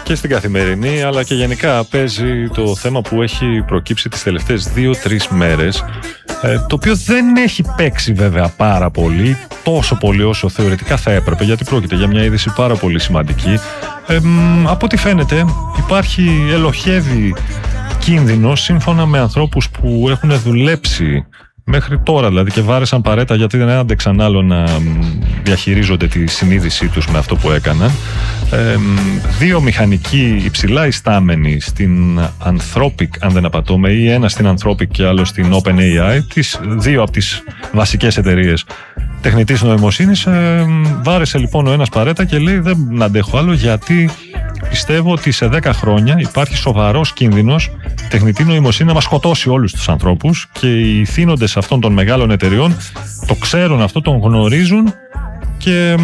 και στην καθημερινή, αλλά και γενικά παίζει το θέμα που έχει προκύψει τις τελευταίες 2-3 μέρες, το οποίο δεν έχει παίξει βέβαια πάρα πολύ, τόσο πολύ όσο θεωρητικά θα έπρεπε, γιατί πρόκειται για μια είδηση πάρα πολύ σημαντική. Από ό,τι φαίνεται ελοχεύει κίνδυνο, σύμφωνα με ανθρώπους που έχουν δουλέψει μέχρι τώρα, δηλαδή, και βάρεσαν παρέτα γιατί δεν άντεξαν άλλο να διαχειρίζονται τη συνείδησή τους με αυτό που έκαναν. 2 μηχανικοί υψηλά ιστάμενοι στην Anthropic, αν δεν απατώμε, ή ένα στην Anthropic και άλλο στην OpenAI, 2 από τις βασικές εταιρείες τεχνητής νοημοσύνης, βάρεσε λοιπόν ο ένας παρέτα και λέει: δεν αντέχω άλλο, γιατί πιστεύω ότι σε 10 χρόνια υπάρχει σοβαρός κίνδυνος η τεχνητή νοημοσύνη να μας σκοτώσει όλους τους ανθρώπους, και οι θύνοντες αυτών των μεγάλων εταιρεών το ξέρουν αυτό, τον γνωρίζουν και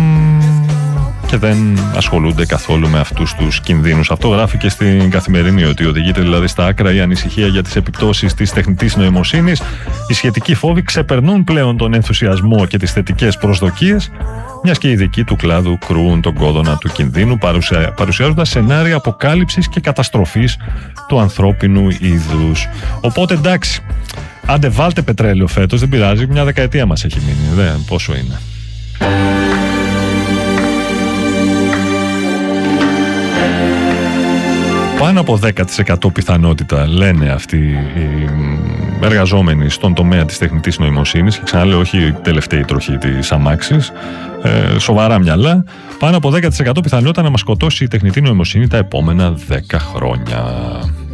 δεν ασχολούνται καθόλου με αυτούς τους κινδύνους. Αυτό γράφει και στην Καθημερινή, ότι οδηγείται δηλαδή στα άκρα η ανησυχία για τις επιπτώσεις της τεχνητής νοημοσύνης. Οι σχετικοί φόβοι ξεπερνούν πλέον τον ενθουσιασμό και τις θετικές προσδοκίες, μιας και οι ειδικοί του κλάδου κρούουν τον κόδωνα του κινδύνου, παρουσιάζοντας σενάρια αποκάλυψης και καταστροφής του ανθρώπινου είδους. Οπότε εντάξει, άντε βάλτε πετρέλαιο φέτος, δεν πειράζει, μια δεκαετία μας έχει μείνει, πόσο είναι. Πάνω από 10% πιθανότητα, λένε αυτοί οι εργαζόμενοι στον τομέα της τεχνητής νοημοσύνης, και ξαναλέω, όχι η τελευταία τροχή της αμάξης, σοβαρά μυαλά, πάνω από 10% πιθανότητα να μας σκοτώσει η τεχνητή νοημοσύνη τα επόμενα 10 χρόνια.